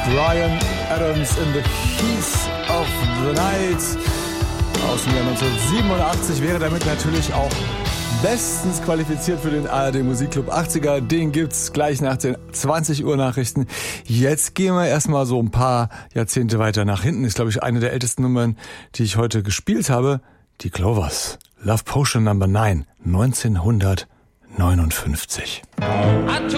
Bryan Adams in the Keys of the Night aus dem Jahr 1987 wäre damit natürlich auch bestens qualifiziert für den ARD Musikclub 80er. Den gibt's gleich nach den 20 Uhr Nachrichten. Jetzt gehen wir erstmal so ein paar Jahrzehnte weiter nach hinten. Ist, glaube ich, eine der ältesten Nummern, die ich heute gespielt habe. Die Clovers. Love Potion Number 9, 1959.